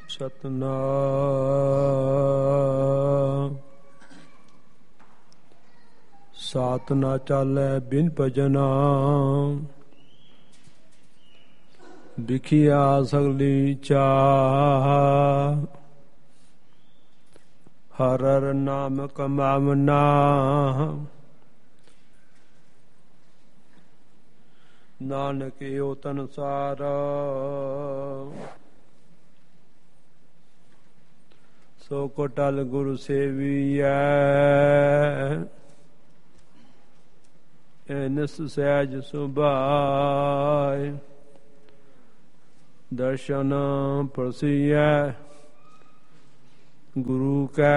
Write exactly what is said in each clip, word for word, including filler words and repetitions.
ਸਤਨਾਮ ਸਾਤ ਨਾ ਚਾਲੈ ਬਿਨ ਭਜਨਾ ਵਿਖਿਆ ਸਗਲੀ ਚਾਹ ਹਰ ਹਰ ਨਾਮ ਕਮਾਵਨਾ ਨਾਨਕ ਓ ਤਨ ਸਾਰ ਸੋ ਕੋਟਲ ਗੁਰੂ ਸੇਵੀਐ ਐਨਸ ਸਹਿਜ ਸੁਭਾਇ ਦਰਸ਼ਨ ਪ੍ਰਸੀਐ ਗੁਰੂ ਕੈ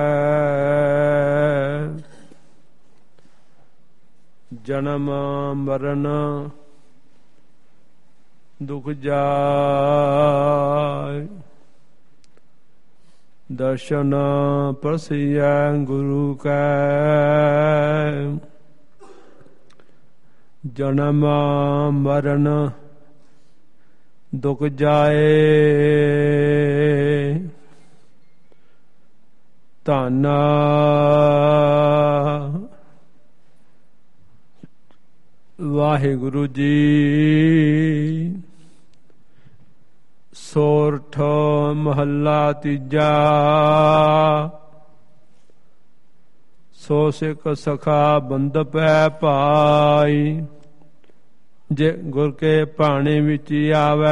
ਜਨਮ ਮਰਨ ਦੁਖ ਜਾਇ ਦਰਸ਼ਨ ਪ੍ਰਸੀਐ ਗੁਰੂ ਕੈ ਜਨਮ ਮਰਨ ਦੁਖ ਜਾਏ ਧੰਨ ਵਾਹਿਗੁਰੂ ਜੀ। ਸੋਰਠ ਮਹੱਲਾ ਤੀਜਾ। ਸੋ ਸਿੱਖ ਸਖਾ ਬੰਧਪੈ ਭਾਈ ਜੇ ਗੁਰ ਕੇ ਭਾਣੇ ਵਿੱਚ ਆਵੈ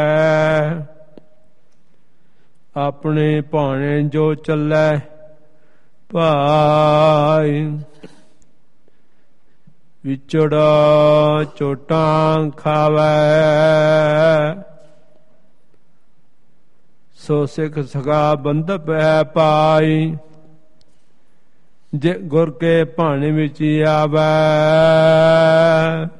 ਆਪਣੇ ਭਾਣੇ ਜੋ ਚੱਲੈ ਭਾਈ ਵਿਛੜ ਚੋਟਾਂ ਖਾਵੈ ਸੋ ਸਿੱਖ ਸਖਾ ਬੰਧਪੈ ਭਾਈ ਜੇ ਗੁਰ ਕੇ ਭਾਣੇ ਵਿੱਚ ਆਵੈ